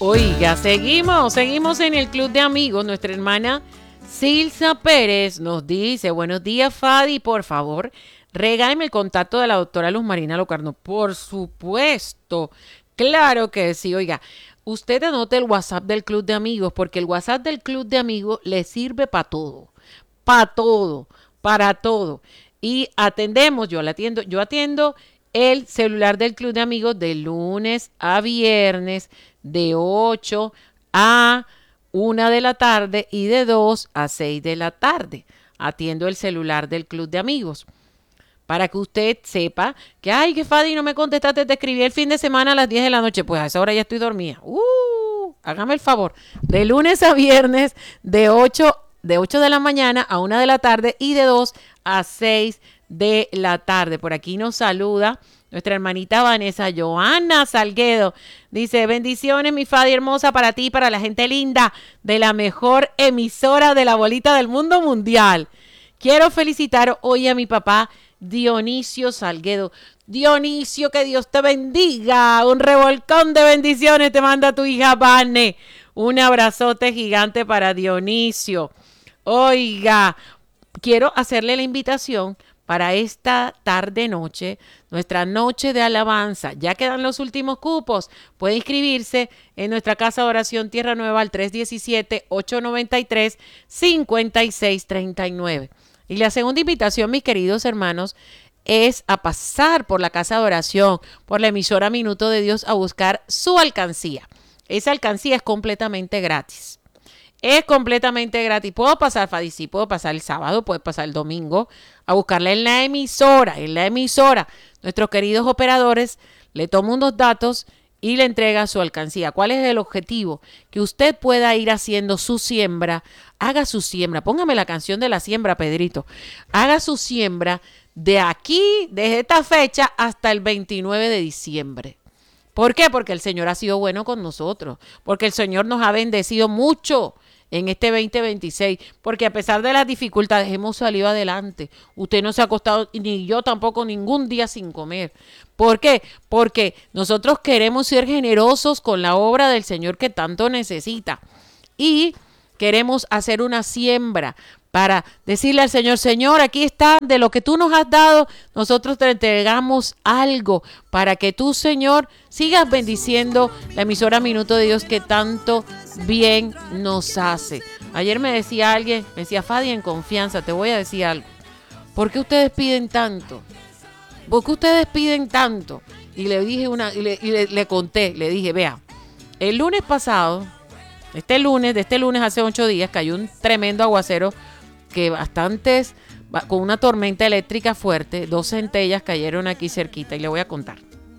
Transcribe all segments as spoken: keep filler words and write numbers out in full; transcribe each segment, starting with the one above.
Oiga, seguimos, seguimos en el Club de Amigos. Nuestra hermana Silsa Pérez nos dice, buenos días, Fadi, por favor, regáleme el contacto de la doctora Luz Marina Locarno. Por supuesto, claro que sí. Oiga, usted anote el WhatsApp del Club de Amigos, porque el WhatsApp del Club de Amigos le sirve para todo, para todo, para todo. Y atendemos, yo la atiendo, yo atiendo el celular del Club de Amigos de lunes a viernes, de ocho a una de la tarde y de dos a seis de la tarde. Atiendo el celular del Club de Amigos. Para que usted sepa que, ay, que Fadi, no me contestaste, te escribí el fin de semana a las diez de la noche. Pues a esa hora ya estoy dormida. Uh, hágame el favor. De lunes a viernes, de ocho, de ocho de la mañana a una de la tarde y de dos a seis de la tarde. Por aquí nos saluda nuestra hermanita Vanessa Joana Salguedo. Dice, bendiciones, mi Fadi hermosa, para ti y para la gente linda de la mejor emisora de la bolita del mundo mundial. Quiero felicitar hoy a mi papá Dionisio Salguedo. Dionisio, que Dios te bendiga. Un revolcón de bendiciones te manda tu hija Vane. Un abrazote gigante para Dionisio. Oiga, quiero hacerle la invitación para esta tarde-noche, nuestra noche de alabanza. Ya quedan los últimos cupos. Puede inscribirse en nuestra casa de oración Tierra Nueva al tres uno siete, ocho nueve tres, cinco seis tres nueve. Y la segunda invitación, mis queridos hermanos, es a pasar por la casa de oración, por la emisora Minuto de Dios, a buscar su alcancía. Esa alcancía es completamente gratis. Es completamente gratis. Puedo pasar, Fadi, sí, puedo pasar el sábado, puedo pasar el domingo a buscarla en la emisora, en la emisora. Nuestros queridos operadores le toman unos datos y le entrega su alcancía. ¿Cuál es el objetivo? Que usted pueda ir haciendo su siembra, haga su siembra. Póngame la canción de la siembra, Pedrito. Haga su siembra de aquí, desde esta fecha hasta el veintinueve de diciembre. ¿Por qué? Porque el Señor ha sido bueno con nosotros, porque el Señor nos ha bendecido mucho en este veinte veintiséis, porque a pesar de las dificultades hemos salido adelante. Usted no se ha acostado, ni yo tampoco, ningún día sin comer. ¿Por qué? Porque nosotros queremos ser generosos con la obra del Señor que tanto necesita. Y queremos hacer una siembra para decirle al Señor, Señor, aquí está, de lo que tú nos has dado, nosotros te entregamos algo para que tú, Señor, sigas bendiciendo la emisora Minuto de Dios que tanto bien nos hace. Ayer me decía alguien, me decía, Fadi, en confianza, te voy a decir algo. ¿Por qué ustedes piden tanto? ¿Por qué ustedes piden tanto? Y le dije una, y le, y le, le conté, le dije, vea, el lunes pasado, este lunes, de este lunes hace ocho días, cayó un tremendo aguacero que bastantes, con una tormenta eléctrica fuerte, dos centellas cayeron aquí cerquita y le voy a contar.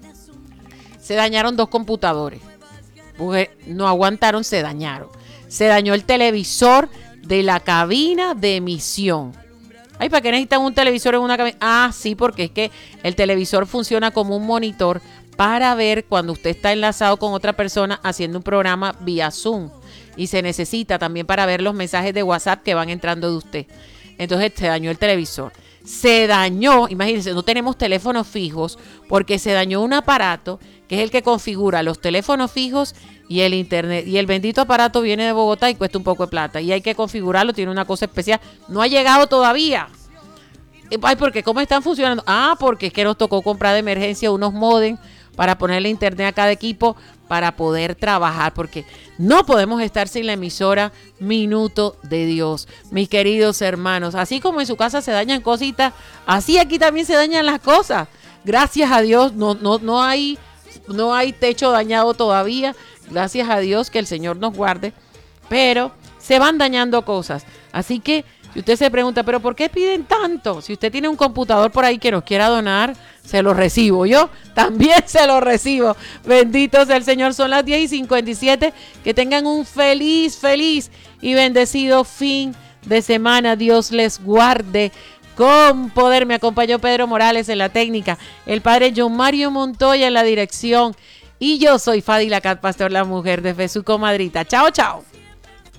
Se dañaron dos computadores, porque no aguantaron, se dañaron. Se dañó el televisor de la cabina de emisión. Ay, ¿para qué necesitan un televisor en una cabina? Ah, sí, porque es que el televisor funciona como un monitor para ver cuando usted está enlazado con otra persona haciendo un programa vía Zoom. Y se necesita también para ver los mensajes de WhatsApp que van entrando de usted. Entonces se dañó el televisor. Se dañó, imagínense, no tenemos teléfonos fijos porque se dañó un aparato que es el que configura los teléfonos fijos y el internet. Y el bendito aparato viene de Bogotá y cuesta un poco de plata. Y hay que configurarlo, tiene una cosa especial. No ha llegado todavía. Ay, porque ¿cómo están funcionando? Ah, porque es que nos tocó comprar de emergencia unos modem para ponerle internet a cada equipo para poder trabajar, porque no podemos estar sin la emisora Minuto de Dios, mis queridos hermanos. Así como en su casa se dañan cositas, así aquí también se dañan las cosas. Gracias a Dios, no, no, no hay, no hay techo dañado todavía. Gracias a Dios, que el Señor nos guarde, pero se van dañando cosas. Así que si usted se pregunta, ¿pero por qué piden tanto? Si usted tiene un computador por ahí que nos quiera donar, se lo recibo. Yo también se lo recibo. Bendito sea el Señor. Son las diez y cincuenta y siete. Que tengan un feliz, feliz y bendecido fin de semana. Dios les guarde con poder. Me acompañó Pedro Morales en la técnica, el padre John Mario Montoya en la dirección. Y yo soy Fadi la Cat Pastor, la mujer de fe, su comadrita. Chao, chao.